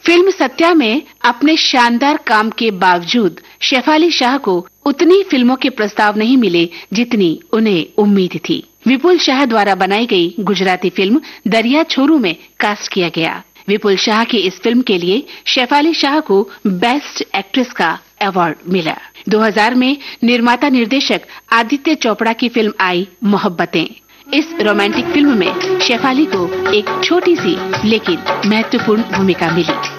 Film Satya में अपने शानदार काम के बावजूद शेफाली शाह को उतनी फिल्मों के प्रस्ताव नहीं मिले जितनी उन्हें उम्मीद थी। विपुल शाह द्वारा बनाई गई गुजराती फिल्म दरिया छोरू में कास्ट किया गया। विपुल शाह की इस फिल्म के लिए शेफाली शाह को बेस्ट एक्ट्रेस का अवार्ड मिला। 2000 में निर्माता निर्देशक आदित्य चोपड़ा की फिल्म आई मोहब्बतें। इस रोमांटिक फिल्म में शेफाली को एक छोटी सी लेकिन महत्वपूर्ण भूमिका मिली।